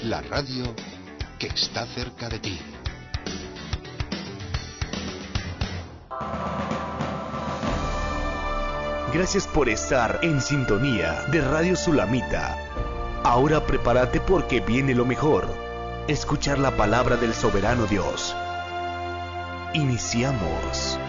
la radio que está cerca de ti. Gracias por estar en sintonía de Radio Sulamita. Ahora prepárate porque viene lo mejor. Escuchar la palabra del soberano Dios. Iniciamos.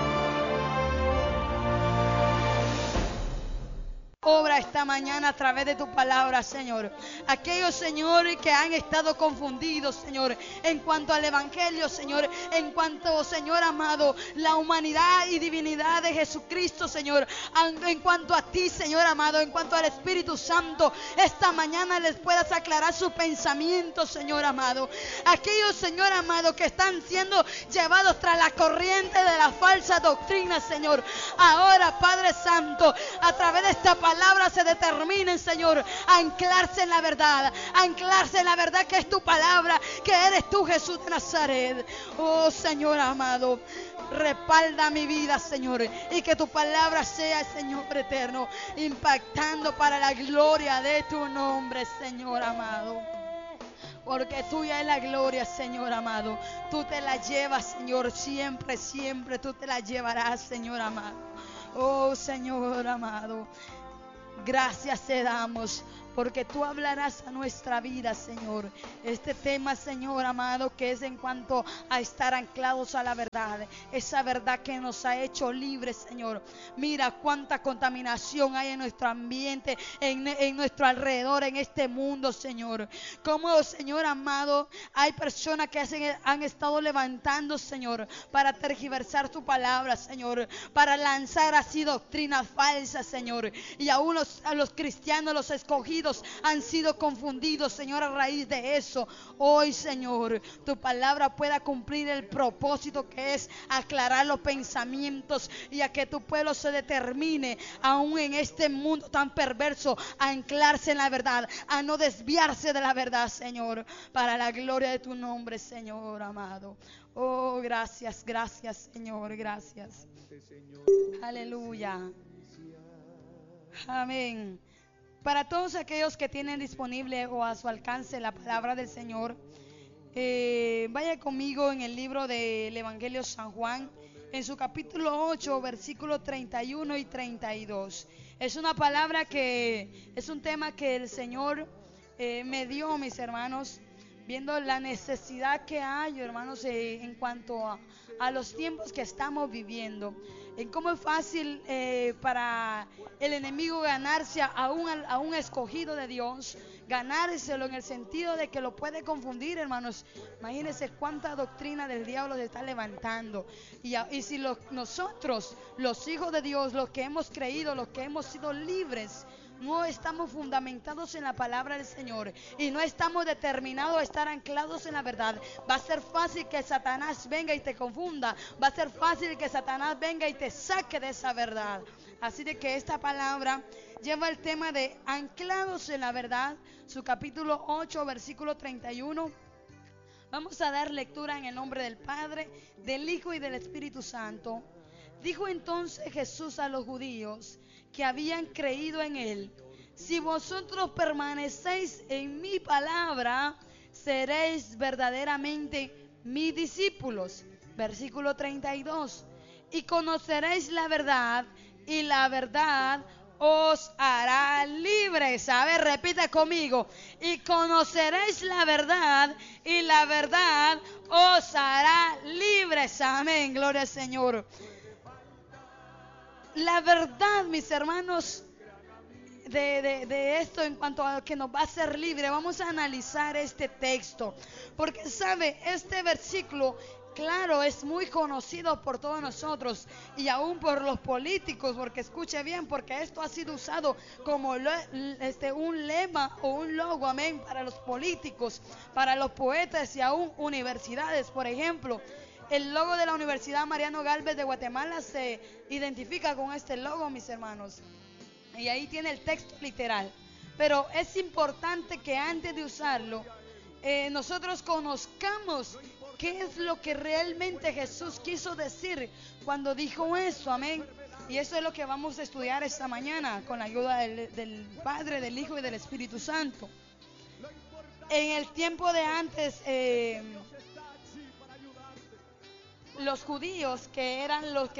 Obra esta mañana a través de tu palabra, Señor. Aquellos, Señor, que han estado confundidos, Señor, en cuanto al Evangelio, Señor, en cuanto, Señor amado, la humanidad y divinidad de Jesucristo, Señor, en cuanto a ti, Señor amado, en cuanto al Espíritu Santo, esta mañana les puedas aclarar sus pensamientos, Señor amado. Aquellos, Señor amado, que están siendo llevados tras la corriente de la falsa doctrina, Señor, ahora, Padre Santo, a través de esta palabra se determinen, Señor, a anclarse en la verdad, que es tu palabra, que eres tú, Jesús de Nazaret. Oh Señor amado, respalda mi vida, Señor, y que tu palabra sea, Señor eterno, impactando para la gloria de tu nombre, Señor amado. Porque tuya es la gloria, Señor amado. Tú te la llevas, Señor, siempre, siempre tú te la llevarás, Señor amado. Oh Señor amado, gracias te damos, porque tú hablarás a nuestra vida, Señor. Este tema, Señor amado, que es en cuanto a estar anclados a la verdad, esa verdad que nos ha hecho libres, Señor. Mira cuánta contaminación hay en nuestro ambiente, en nuestro alrededor, en este mundo, Señor. Como, Señor amado, hay personas que han estado levantando, Señor, para tergiversar tu palabra, Señor, para lanzar así doctrinas falsas, Señor. Y aún a los cristianos, los escogidos, han sido confundidos, Señor, a raíz de eso. Hoy, Señor, tu palabra pueda cumplir el propósito, que es aclarar los pensamientos y a que tu pueblo se determine, aún en este mundo tan perverso, a anclarse en la verdad, a no desviarse de la verdad, Señor, para la gloria de tu nombre, Señor amado. Oh, gracias, gracias, Señor, gracias. Aleluya. Amén. Para todos aquellos que tienen disponible o a su alcance la palabra del Señor, vaya conmigo en el libro del Evangelio San Juan, en su capítulo 8, versículos 31 y 32. Es una palabra que es un tema que el Señor me dio, mis hermanos, viendo la necesidad que hay, hermanos, en cuanto a los tiempos que estamos viviendo. En cómo es fácil para el enemigo ganarse a un escogido de Dios, ganárselo en el sentido de que lo puede confundir, hermanos. Imagínense cuánta doctrina del diablo se está levantando. Y si nosotros, los hijos de Dios, los que hemos creído, los que hemos sido libres, no estamos fundamentados en la palabra del Señor y no estamos determinados a estar anclados en la verdad, va a ser fácil que Satanás venga y te confunda, va a ser fácil que Satanás venga y te saque de esa verdad. Así de que esta palabra lleva el tema de anclados en la verdad, su capítulo 8, versículo 31. Vamos a dar lectura en el nombre del Padre, del Hijo y del Espíritu Santo. Dijo entonces Jesús a los judíos que habían creído en él: si vosotros permanecéis en mi palabra, seréis verdaderamente mis discípulos. Versículo 32. Y conoceréis la verdad, y la verdad os hará libres. A ver, repita conmigo. Y conoceréis la verdad, y la verdad os hará libres. Amén, gloria al Señor. La verdad, mis hermanos, de esto en cuanto a que nos va a hacer libre, vamos a analizar este texto, porque sabe, este versículo, claro, es muy conocido por todos nosotros y aún por los políticos, porque escuche bien, porque esto ha sido usado como un lema o un logo, amén, para los políticos, para los poetas y aún universidades. Por ejemplo, el logo de la Universidad Mariano Gálvez de Guatemala se identifica con este logo, mis hermanos. Y ahí tiene el texto literal. Pero es importante que antes de usarlo, nosotros conozcamos qué es lo que realmente Jesús quiso decir cuando dijo eso, amén. Y eso es lo que vamos a estudiar esta mañana con la ayuda del Padre, del Hijo y del Espíritu Santo. en el tiempo de antes, los judíos, que eran los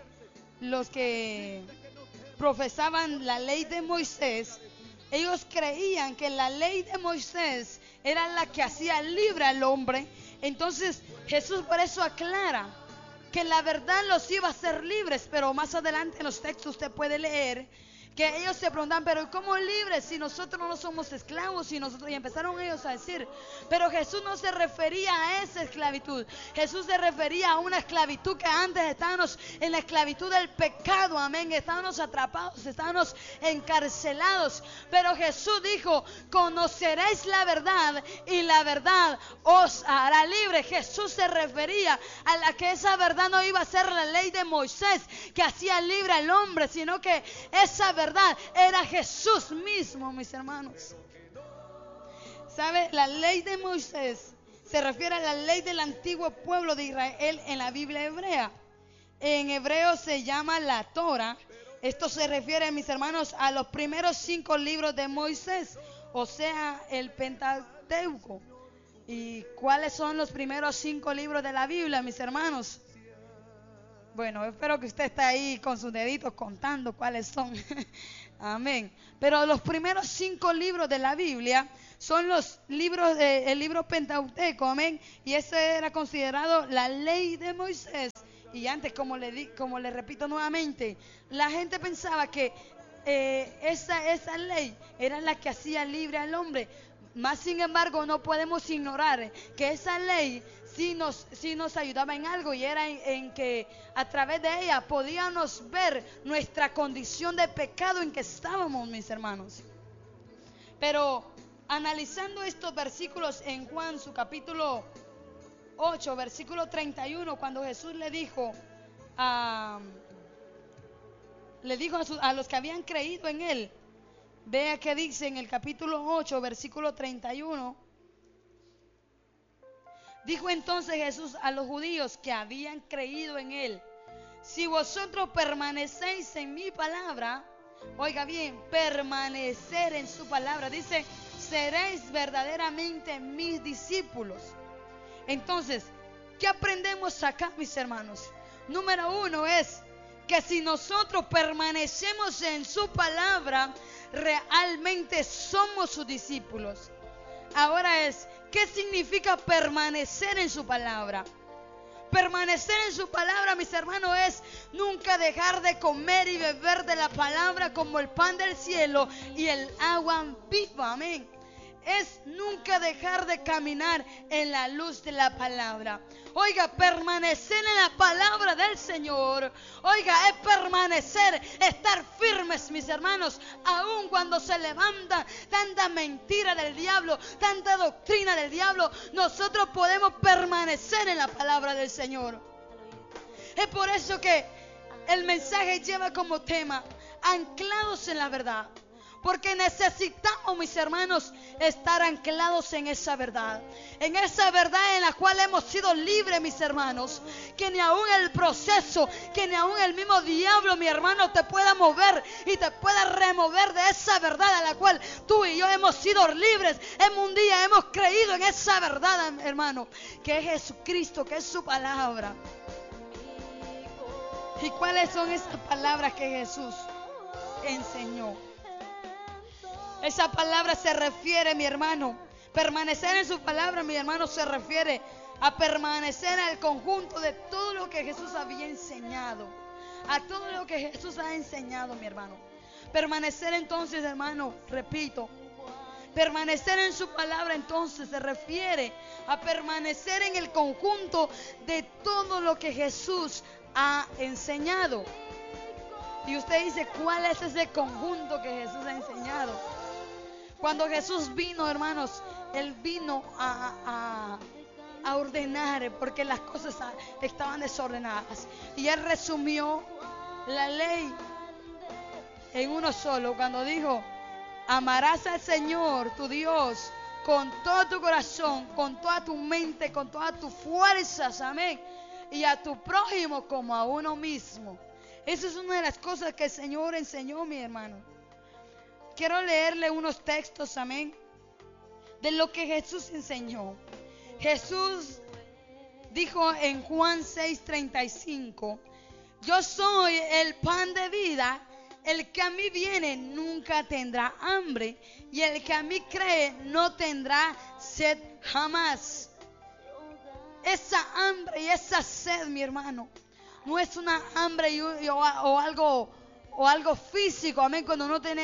que profesaban la ley de Moisés, ellos creían que la ley de Moisés era la que hacía libre al hombre. Entonces Jesús por eso aclara que la verdad los iba a hacer libres, pero más adelante en los textos usted puede leer que ellos se preguntan, pero ¿cómo libres si nosotros no somos esclavos? Y empezaron ellos a decir, pero Jesús no se refería a esa esclavitud. Jesús se refería a una esclavitud que antes estábamos en la esclavitud del pecado, amén. Estábamos atrapados, estábamos encarcelados. Pero Jesús dijo, conoceréis la verdad y la verdad os hará libre. Jesús se refería a la que esa verdad no iba a ser la ley de Moisés que hacía libre al hombre, sino que esa verdad era Jesús mismo, mis hermanos. ¿Sabe? La ley de Moisés se refiere a la ley del antiguo pueblo de Israel en la Biblia hebrea. En hebreo se llama la Torah. Esto se refiere, mis hermanos, a los primeros 5 libros de Moisés, o sea, el Pentateuco. ¿Y cuáles son los primeros 5 libros de la Biblia, mis hermanos? Bueno, espero que usted esté ahí con sus deditos contando cuáles son. Amén. Pero los primeros 5 libros de la Biblia son los libros del libro Pentateuco. Amén. Y ese era considerado la ley de Moisés. Y antes, como le repito nuevamente, la gente pensaba que esa ley era la que hacía libre al hombre. Más sin embargo, no podemos ignorar que esa ley sí nos ayudaba en algo, y era en que a través de ella podíamos ver nuestra condición de pecado en que estábamos, mis hermanos. Pero analizando estos versículos en Juan, su capítulo 8, versículo 31, cuando Jesús le dijo a los que habían creído en él, vea que dice en el capítulo 8, versículo 31. Dijo entonces Jesús a los judíos que habían creído en él: si vosotros permanecéis en mi palabra, oiga bien, permanecer en su palabra, dice, seréis verdaderamente mis discípulos. Entonces, ¿qué aprendemos acá, mis hermanos? Número 1 es que si nosotros permanecemos en su palabra, realmente somos sus discípulos. Ahora ¿qué significa permanecer en su palabra? Permanecer en su palabra, mis hermanos, es nunca dejar de comer y beber de la palabra como el pan del cielo y el agua viva, amén. Es nunca dejar de caminar en la luz de la palabra. Oiga, permanecer en la palabra del Señor, oiga, es permanecer, estar firmes, mis hermanos, aun cuando se levanta tanta mentira del diablo, tanta doctrina del diablo, nosotros podemos permanecer en la palabra del Señor. Es por eso que el mensaje lleva como tema anclados en la verdad. Porque necesitamos, mis hermanos, estar anclados en esa verdad. En esa verdad en la cual hemos sido libres, mis hermanos. Que ni aún el proceso, que ni aún el mismo diablo, mi hermano, te pueda mover y te pueda remover de esa verdad a la cual tú y yo hemos sido libres. En un día hemos creído en esa verdad, hermano, que es Jesucristo, que es su palabra. ¿Y cuáles son esas palabras que Jesús enseñó? Esa palabra se refiere, mi hermano, permanecer en su palabra, mi hermano, se refiere a permanecer al conjunto de todo lo que Jesús había enseñado. A todo lo que Jesús ha enseñado, mi hermano. Permanecer entonces, hermano, repito, permanecer en su palabra entonces se refiere a permanecer en el conjunto de todo lo que Jesús ha enseñado. Y usted dice, ¿cuál es ese conjunto que Jesús ha enseñado? Cuando Jesús vino, hermanos, Él vino a ordenar, porque las cosas estaban desordenadas. Y Él resumió la ley en uno solo, cuando dijo: amarás al Señor, tu Dios, con todo tu corazón, con toda tu mente, con todas tus fuerzas, amén. Y a tu prójimo como a uno mismo. Esa es una de las cosas que el Señor enseñó, mi hermano. Quiero leerle unos textos, amén, de lo que Jesús enseñó. Jesús dijo en Juan 6:35, yo soy el pan de vida, el que a mí viene nunca tendrá hambre, y el que a mí cree no tendrá sed jamás. Esa hambre y esa sed, mi hermano, no es una hambre o algo físico, amén, cuando no tiene